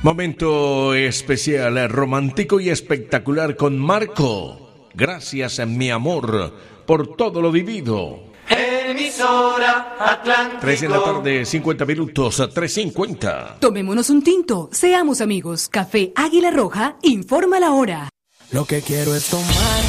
Momento especial, romántico y espectacular con Marco. Gracias, mi amor, por todo lo vivido. Emisora Atlántico. 3 de la tarde, 50 minutos, 3:50. Tomémonos un tinto, seamos amigos. Café Águila Roja informa la hora. Lo que quiero es tomar